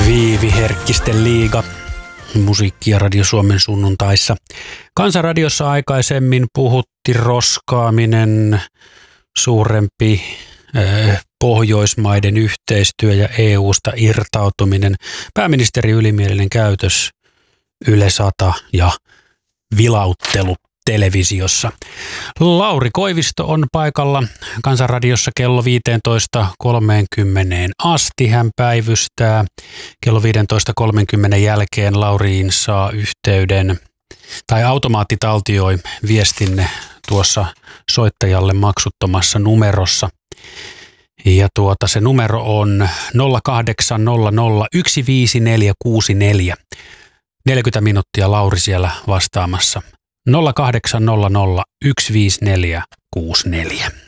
Viiviherkkisten liiga, musiikki- ja Radio Suomen sunnuntaissa. Kansanradiossa aikaisemmin puhutti roskaaminen, suurempi Pohjoismaiden yhteistyö ja EUsta irtautuminen, pääministeri ylimielinen käytös, Yle 100 ja vilauttelu televisiossa. Lauri Koivisto on paikalla Kansanradiossa kello 15.30 asti. Hän päivystää. Kello 15.30 jälkeen Lauriin saa yhteyden, tai automaatti taltioi viestinne tuossa soittajalle maksuttomassa numerossa. Ja se numero on 0800 15464. 40 minuuttia Lauri siellä vastaamassa. 0800 15464.